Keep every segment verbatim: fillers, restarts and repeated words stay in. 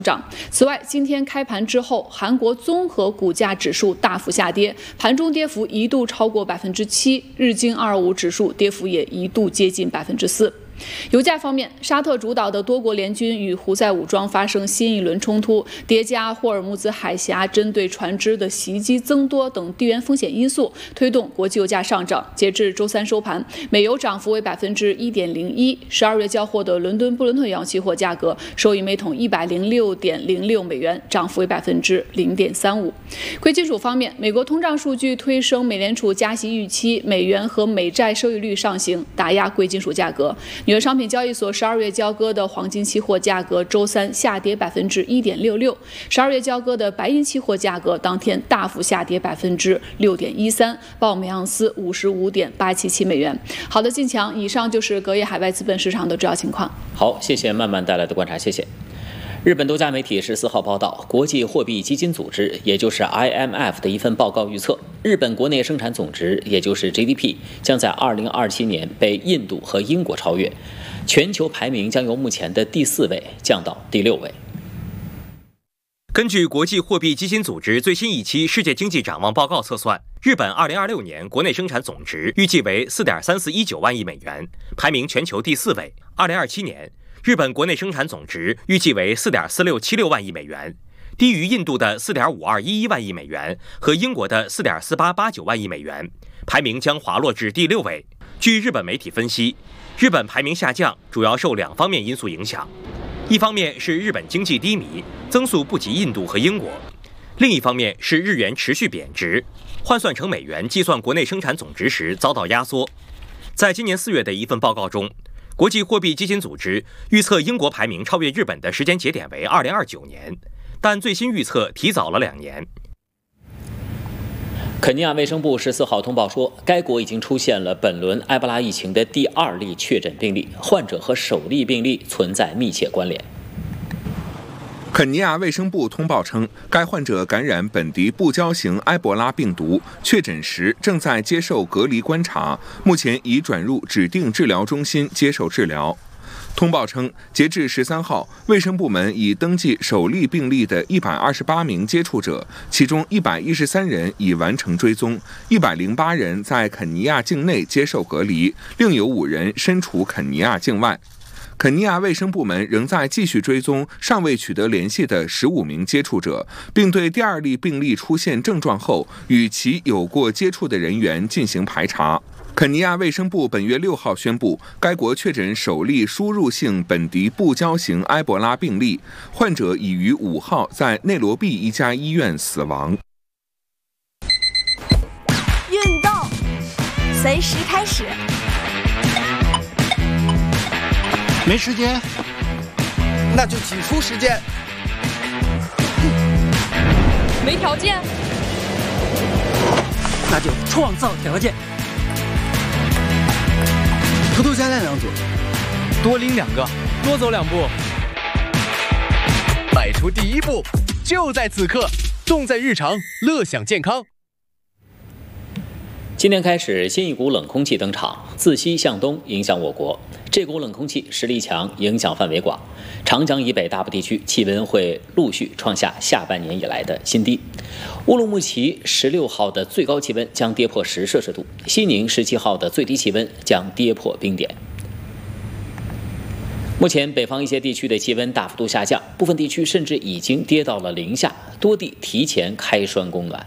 涨。此外，今天开盘之后，韩国综合股价指数大幅下跌，盘中跌幅一度超过百分之七，日经二五指数跌幅也一度接近百分之四。油价方面，沙特主导的多国联军与胡塞武装发生新一轮冲突，叠加霍尔木兹海峡针对船只的袭击增多等地缘风险因素，推动国际油价上涨。截至周三收盘，美油涨幅为百分之一点零一。十二月交货的伦敦布伦特原油期货价格收于每桶一百零六点零六美元，涨幅为百分之零点三五。贵金属方面，美国通胀数据推升美联储加息预期，美元和美债收益率上行，打压贵金属价格。纽约商品交易所十二月交割的黄金期货价格周三下跌百分之一点六六，十二月交割的白银期货价格当天大幅下跌百分之六点一三，报每盎司五十五点八七七美元。好的，进强，以上就是隔夜海外资本市场的主要情况。 好，谢谢曼曼带来的观察，谢谢。日本多家媒体十四号报道，国际货币基金组织，也就是 I M F 的一份报告预测，日本国内生产总值，也就是 G D P， 将在二零二七年被印度和英国超越，全球排名将由目前的第四位降到第六位。 根据国际货币基金组织最新一期世界经济展望报告测算，日本二零二六年国内生产总值预计为 四点三四一九万亿美元，排名全球第四位。二零二七年日本国内生产总值预计为 四点四六七六万亿美元，低于印度的 四点五二一一万亿美元和英国的 四点四八八九万亿美元，排名将滑落至第六位。据日本媒体分析，日本排名下降主要受两方面因素影响，一方面是日本经济低迷，增速不及印度和英国；另一方面是日元持续贬值，换算成美元计算国内生产总值时遭到压缩。在今年四月的一份报告中，国际货币基金组织预测英国排名超越日本的时间节点为二零二九年，但最新预测提早了两年。 肯尼亚卫生部十四号通报说，该国已经出现了本轮埃博拉疫情的第二例确诊病例，患者和首例病例存在密切关联。 肯尼亚卫生部通报称，该患者感染本地布胶型埃博拉病毒，确诊时正在接受隔离观察，目前已转入指定治疗中心接受治疗。通报称，截至十三号，卫生部门已登记首例病例的一百二十八名接触者，其中一百一十三人已完成追踪，一百零八人在肯尼亚境内接受隔离，另有五人身处肯尼亚境外。肯尼亚卫生部门仍在继续追踪尚未取得联系的十五名接触者，并对第二例病例出现症状后与其有过接触的人员进行排查。肯尼亚卫生部本月六号宣布，该国确诊首例输入性本地布胶型埃博拉病例，患者已于五号在内罗毕一家医院死亡。 运动随时开始。 没时间， 那就挤出时间。 没条件， 那就创造条件。 偷偷加练两组， 多拎两个，多走两步。 迈出第一步，就在此刻，动在日常，乐享健康。 今天开始，新一股冷空气登场，自西向东影响我国。这股冷空气实力强，影响范围广，长江以北大部地区气温会陆续创下下半年以来的新低。乌鲁木齐十六号的最高气温将跌破十摄氏度，西宁十七号的最低气温将跌破冰点。目前北方一些地区的气温大幅度下降，部分地区甚至已经跌到了零下，多地提前开栓供暖。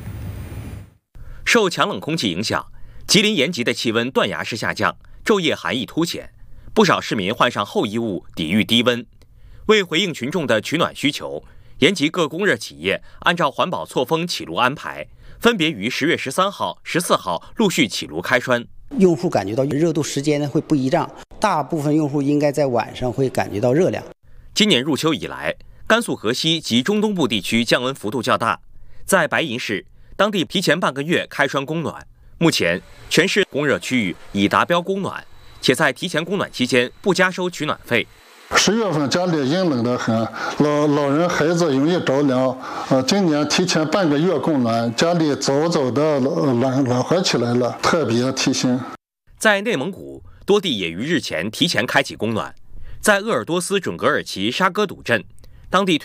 受强冷空气影响，吉林延吉的气温断崖式下降，昼夜寒意凸显，不少市民换上厚衣物抵御低温。为回应群众的取暖需求，延吉各供热企业按照环保错峰起炉安排，分别于十月十三号、十四号陆续起炉开栓。 用户感觉到热度时间呢会不一样，大部分用户应该在晚上会感觉到热量。 今年入秋以来，甘肃河西及中东部地区降温幅度较大，在白银市，当地提前半个月开栓供暖，目前全市供热区域已达标供暖，且在提前供暖期间不加收取暖费。 十月份家里阴冷得很，老老人孩子容易着凉。呃，今年提前半个月供暖，家里早早的暖暖和起来了，特别贴心。 在内蒙古，多地也于日前提前开启供暖。在鄂尔多斯准噶尔旗沙戈笃镇，当地